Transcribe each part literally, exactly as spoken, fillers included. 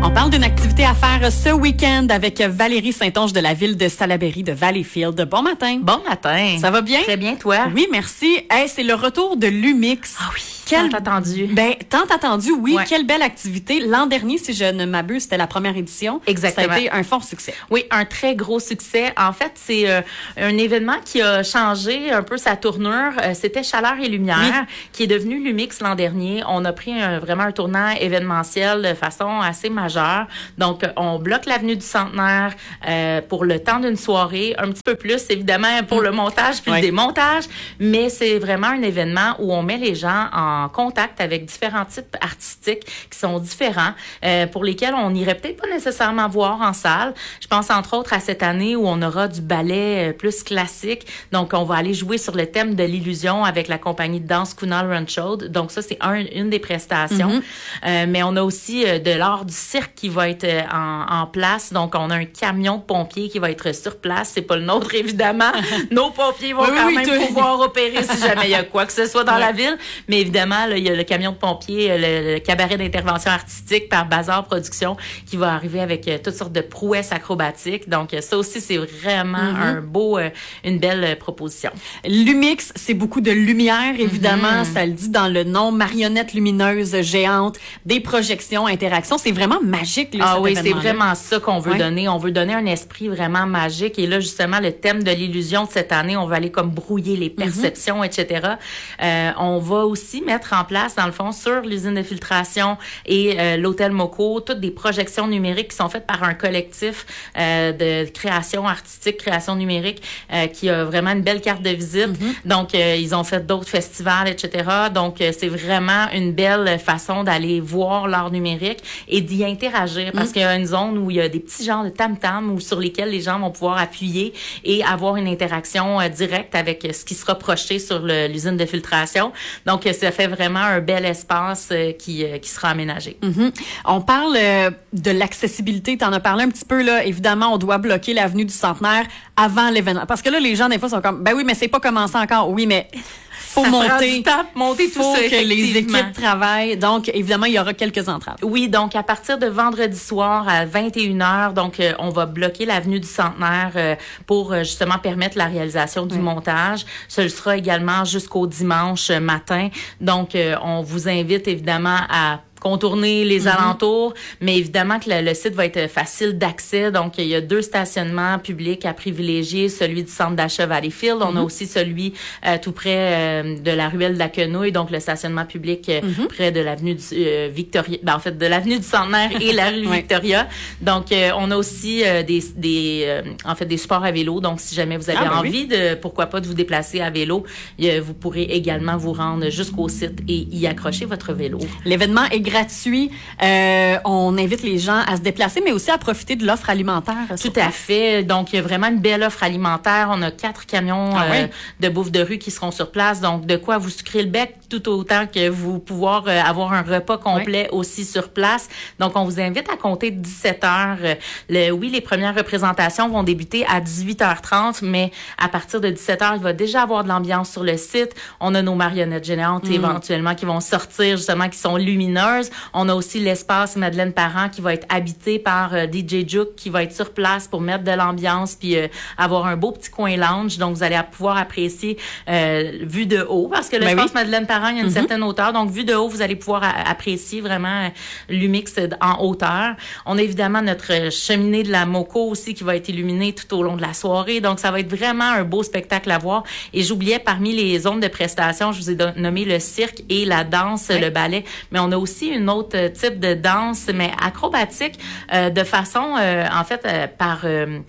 On parle d'une activité à faire ce week-end avec Valérie Saint-Onge de la ville de Salaberry de Valleyfield. Bon matin. Bon matin. Ça va bien? Très bien, toi? Oui, merci. Hey, c'est le retour de l'U M I X. Ah oui, Quel... tant attendu. Ben, tant attendu, oui. Ouais. Quelle belle activité. L'an dernier, si je ne m'abuse, c'était la première édition. Exactement. Ça a été un fort succès. Oui, un très gros succès. En fait, c'est euh, un événement qui a changé un peu sa tournure. Euh, c'était Chaleur et Lumière, oui. qui est devenu l'U M I X l'an dernier. On a pris un, vraiment un tournant événementiel de façon assez majeure. Donc, on bloque l'avenue du Centenaire euh, pour le temps d'une soirée, un petit peu plus, évidemment, pour le montage puis oui. le démontage, mais c'est vraiment un événement où on met les gens en contact avec différents types artistiques qui sont différents, euh, pour lesquels on n'irait peut-être pas nécessairement voir en salle. Je pense entre autres à cette année où on aura du ballet plus classique. Donc, on va aller jouer sur le thème de l'illusion avec la compagnie de danse Kunal Ranchod. Donc, ça, c'est un, une des prestations. Mm-hmm. Euh, mais on a aussi euh, de l'art du cirque qui va être euh, en, en place. Donc, on a un camion de pompiers qui va être sur place. C'est pas le nôtre, évidemment. Nos pompiers vont oui, quand oui, même oui, pouvoir opérer si jamais il y a quoi que ce soit dans oui. la ville. Mais évidemment, là, il y a le camion de pompiers, le, le cabaret d'intervention artistique par Bazar Productions qui va arriver avec euh, toutes sortes de prouesses acrobatiques. Donc, ça aussi, c'est vraiment mm-hmm. un beau, euh, une belle euh, proposition. L'U M I X, c'est beaucoup de lumière, évidemment. Mm-hmm. Ça le dit dans le nom. Marionnettes lumineuses géantes, des projections, interactions. C'est vraiment magique, là, Ah oui, c'est vraiment ça qu'on veut ouais. donner. On veut donner un esprit vraiment magique. Et là, justement, le thème de l'illusion de cette année, on va aller comme brouiller les perceptions, mm-hmm. et cetera. Euh, on va aussi mettre en place, dans le fond, sur l'usine de filtration et euh, l'hôtel Moco, toutes des projections numériques qui sont faites par un collectif euh, de création artistique, création numérique, euh, qui a vraiment une belle carte de visite. Mm-hmm. Donc, euh, ils ont fait d'autres festivals, et cetera. Donc, euh, c'est vraiment une belle façon d'aller voir l'art numérique et d'y interagir parce mm-hmm. qu'il y a une zone où il y a des petits genres de tam-tam ou sur lesquels les gens vont pouvoir appuyer et avoir une interaction euh, directe avec euh, ce qui sera projeté sur le, l'usine de filtration. Donc, euh, ça fait vraiment un bel espace euh, qui, euh, qui sera aménagé. Mm-hmm. On parle euh, de l'accessibilité. Tu en as parlé un petit peu, là. Évidemment, on doit bloquer l'avenue du Centenaire avant l'événement. Parce que là, les gens, des fois, sont comme, ben oui, mais c'est pas commencé encore. Oui, mais faut ça monter, temps, monter tout faut ça, que les équipes travaillent. Donc, évidemment, il y aura quelques entraves. Oui, donc à partir de vendredi soir à vingt et une heures, donc euh, on va bloquer l'avenue du Centenaire euh, pour euh, justement permettre la réalisation du oui. montage. Ce sera également jusqu'au dimanche matin. Donc, euh, on vous invite évidemment à contourner les mm-hmm. alentours, mais évidemment que le, le site va être facile d'accès. Donc, il y a deux stationnements publics à privilégier, celui du centre d'achat Valleyfield. Mm-hmm. On a aussi celui euh, tout près euh, de la ruelle de la Quenouille, donc le stationnement public euh, mm-hmm. près de l'avenue du euh, Victoria, ben, en fait, de l'avenue du Centenaire et la rue oui. Victoria. Donc, euh, on a aussi euh, des, des euh, en fait, des sports à vélo. Donc, si jamais vous avez ah, ben envie oui. de, pourquoi pas, de vous déplacer à vélo, euh, vous pourrez également vous rendre jusqu'au site et y accrocher votre vélo. L'événement est gratuit. Euh, on invite les gens à se déplacer, mais aussi à profiter de l'offre alimentaire. Tout à fait. Donc, il y a vraiment une belle offre alimentaire. On a quatre camions ah, euh, oui. de bouffe de rue qui seront sur place. Donc, de quoi vous sucrer le bec tout autant que vous pouvoir euh, avoir un repas complet oui. aussi sur place. Donc, on vous invite à compter dix-sept heures. Le, oui, les premières représentations vont débuter à dix-huit heures trente, mais à partir de dix-sept heures, il va déjà avoir de l'ambiance sur le site. On a nos marionnettes géantes mm. éventuellement qui vont sortir, justement, qui sont lumineuses. On a aussi l'espace Madeleine Parent qui va être habité par euh, D J Juke qui va être sur place pour mettre de l'ambiance puis euh, avoir un beau petit coin lounge. Donc, vous allez pouvoir apprécier euh, vue de haut parce que l'espace ben oui. Madeleine Parent, il y a une mm-hmm. certaine hauteur. Donc, vue de haut, vous allez pouvoir a- apprécier vraiment l'U M I X en hauteur. On a évidemment notre cheminée de la Moco aussi qui va être illuminée tout au long de la soirée. Donc, ça va être vraiment un beau spectacle à voir. Et j'oubliais, parmi les zones de prestation, je vous ai don- nommé le cirque et la danse, oui. le ballet. Mais on a aussi une autre type de danse, mais acrobatique, euh, de façon, euh, en fait, euh, par... Euh,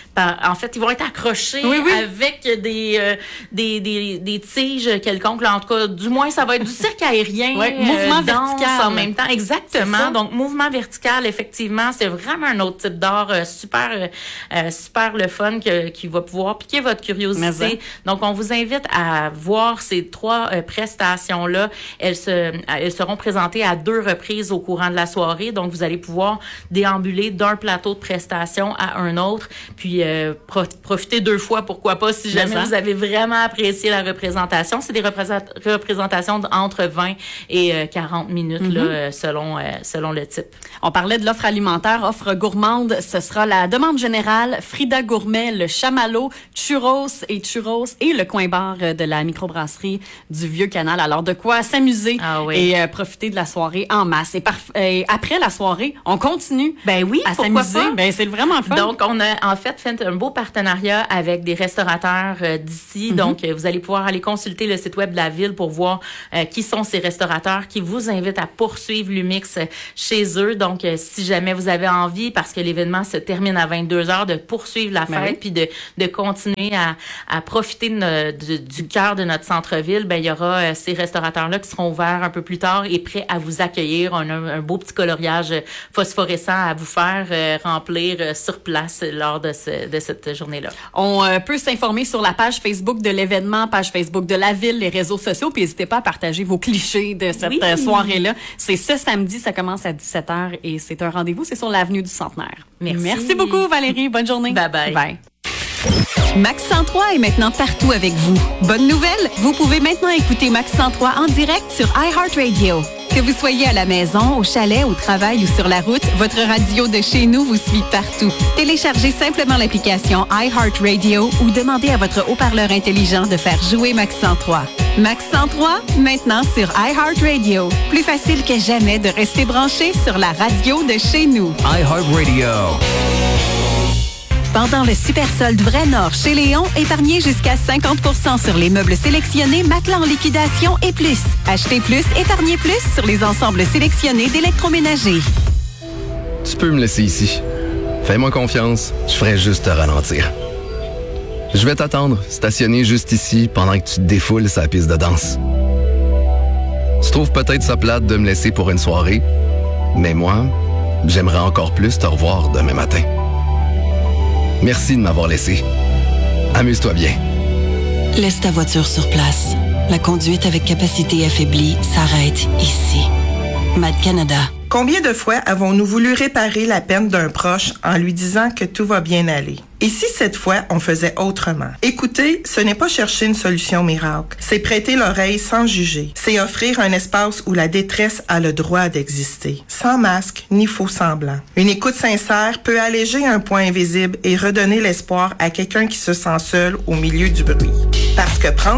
en fait, ils vont être accrochés oui, oui. avec des, euh, des, des, des tiges quelconques. Là, en tout cas, du moins, ça va être du cirque aérien. Oui, euh, mouvement vertical. En même temps. Exactement. Donc, mouvement vertical, effectivement, c'est vraiment un autre type d'art euh, super, euh, super le fun que, qui va pouvoir piquer votre curiosité. Donc, on vous invite à voir ces trois euh, prestations-là. Elles, se, elles seront présentées à deux reprises au courant de la soirée. Donc, vous allez pouvoir déambuler d'un plateau de prestations à un autre. Puis, euh, euh, pro- profiter deux fois, pourquoi pas, si jamais vous avez vraiment apprécié la représentation. C'est des représent- représentations entre vingt et euh, quarante minutes, mm-hmm. là, selon, euh, selon le type. On parlait de l'offre alimentaire, offre gourmande. Ce sera la demande générale, Frida Gourmet, le Chamallow, Churros et Churros et le coin bar de la microbrasserie du Vieux-Canal. Alors, de quoi s'amuser ah oui. et euh, profiter de la soirée en masse. Et, parf- et après la soirée, on continue ben oui, à s'amuser. Pas? Ben, c'est vraiment fun. Donc, on a en fait fait un beau partenariat avec des restaurateurs euh, d'ici. Mm-hmm. Donc, euh, vous allez pouvoir aller consulter le site web de la ville pour voir euh, qui sont ces restaurateurs qui vous invitent à poursuivre l'U-Mix chez eux. Donc, euh, si jamais vous avez envie, parce que l'événement se termine à vingt-deux heures, de poursuivre la fête, oui. puis de, de continuer à, à profiter de no, de, du cœur de notre centre-ville, ben il y aura euh, ces restaurateurs-là qui seront ouverts un peu plus tard et prêts à vous accueillir. On a un, un beau petit coloriage phosphorescent à vous faire euh, remplir euh, sur place lors de, ce, de cette journée-là. On euh, peut s'informer sur la page Facebook de l'événement, page Facebook de la ville, les réseaux sociaux, puis n'hésitez pas à partager vos clichés de cette oui. soirée-là. C'est ce samedi, ça commence à dix-sept heures et c'est un rendez-vous, c'est sur l'avenue du Centenaire. Merci. Merci beaucoup Valérie, bonne journée. Bye bye. Bye. Max cent trois est maintenant partout avec vous. Bonne nouvelle, vous pouvez maintenant écouter Max cent trois en direct sur iHeartRadio. Que vous soyez à la maison, au chalet, au travail ou sur la route, votre radio de chez nous vous suit partout. Téléchargez simplement l'application iHeartRadio ou demandez à votre haut-parleur intelligent de faire jouer Max cent trois. Max cent trois, maintenant sur iHeartRadio. Plus facile que jamais de rester branché sur la radio de chez nous. iHeartRadio. Pendant le super solde Vrai Nord chez Léon, épargnez jusqu'à cinquante pour cent sur les meubles sélectionnés, matelas en liquidation et plus. Achetez plus, épargnez plus sur les ensembles sélectionnés d'électroménager. Tu peux me laisser ici. Fais-moi confiance, je ferai juste te ralentir. Je vais t'attendre, stationné juste ici, pendant que tu te défoules sa piste de danse. Tu trouves peut-être ça plate de me laisser pour une soirée, mais moi, j'aimerais encore plus te revoir demain matin. Merci de m'avoir laissé. Amuse-toi bien. Laisse ta voiture sur place. La conduite avec capacité affaiblie s'arrête ici. Mad Canada. Combien de fois avons-nous voulu réparer la peine d'un proche en lui disant que tout va bien aller? Et si cette fois, on faisait autrement? Écoutez, ce n'est pas chercher une solution miracle. C'est prêter l'oreille sans juger. C'est offrir un espace où la détresse a le droit d'exister. Sans masque, ni faux semblant. Une écoute sincère peut alléger un poids invisible et redonner l'espoir à quelqu'un qui se sent seul au milieu du bruit. Parce que prendre